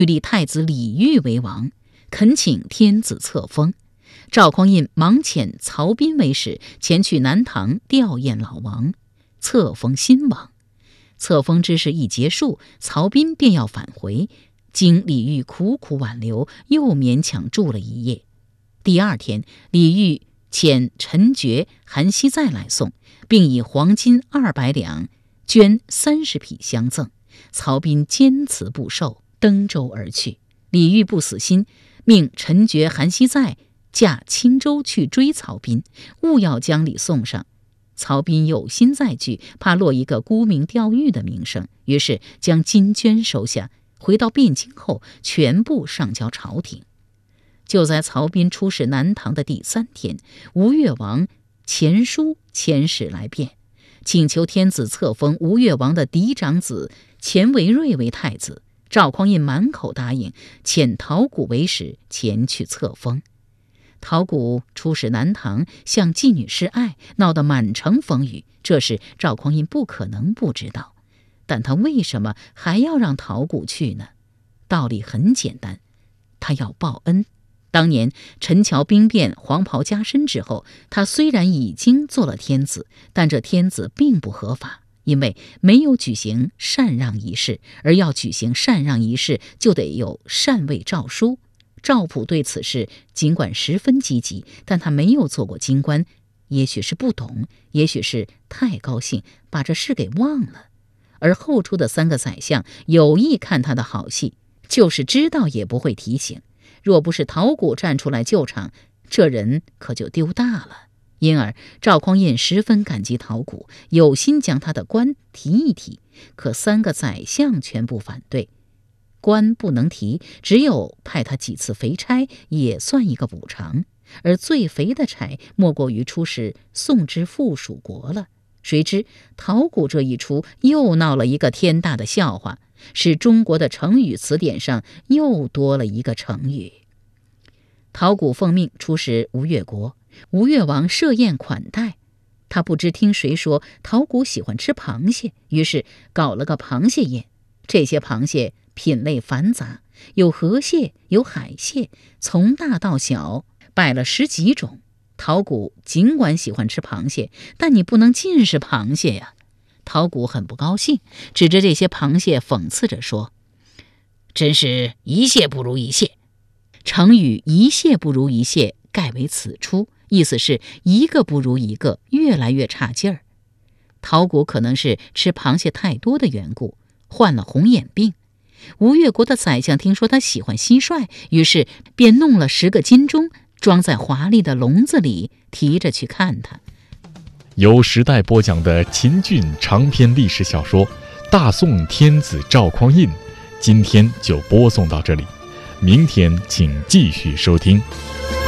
立太子李煜为王，恳请天子册封。赵匡胤忙遣曹彬为使前去南唐吊唁老王，册封新王。册封之事一结束，曹彬便要返回，经李煜苦苦挽留，又勉强住了一夜。第二天，李煜遣陈觉、韩熙载来送，并以黄金200两、绢30匹相赠。曹彬坚持不受，登舟而去。李煜不死心，命陈觉、韩熙载驾轻舟去追曹彬，务要将礼送上。曹彬有心再拒，怕落一个沽名钓誉的名声，于是将金绢收下，回到汴京后全部上交朝廷。就在曹彬出使南唐的第3天，吴越王钱书遣使来便，请求天子册封吴越王的嫡长子钱维瑞为太子。赵匡胤满口答应，遣陶谷为使前去册封。陶谷出使南唐，向妓女示爱，闹得满城风雨。这事赵匡胤不可能不知道，但他为什么还要让陶谷去呢？道理很简单，他要报恩。当年陈桥兵变，黄袍加身之后，他虽然已经做了天子，但这天子并不合法，因为没有举行禅让仪式，而要举行禅让仪式，就得有禅位诏书。赵普对此事尽管十分积极，但他没有做过京官，也许是不懂，也许是太高兴，把这事给忘了。而后出的3个宰相有意看他的好戏，就是知道也不会提醒。若不是陶谷站出来救场，这人可就丢大了。因而赵匡胤十分感激陶谷，有心将他的官提一提，可3个宰相全部反对。官不能提，只有派他几次肥差，也算一个补偿。而最肥的差莫过于出使宋之附属国了。谁知陶谷这一出，又闹了一个天大的笑话，使中国的成语词典上又多了一个成语。陶谷奉命出使吴越国，吴越王设宴款待。他不知听谁说陶谷喜欢吃螃蟹，于是搞了个螃蟹宴。这些螃蟹品类繁杂，有河蟹，有海蟹，从大到小，摆了10几种。陶谷尽管喜欢吃螃蟹，但你不能尽是螃蟹呀。陶谷很不高兴，指着这些螃蟹讽刺着说：“真是一蟹不如一蟹。”成语一蟹不如一蟹盖为此出，意思是一个不如一个，越来越差劲儿。陶谷可能是吃螃蟹太多的缘故，患了红眼病。吴越国的宰相听说他喜欢蟋蟀，于是便弄了10个金钟，装在华丽的笼子里，提着去看他。 由时代播讲的秦俊长篇历史小说《大宋天子赵匡胤》，今天就播送到这里，明天请继续收听。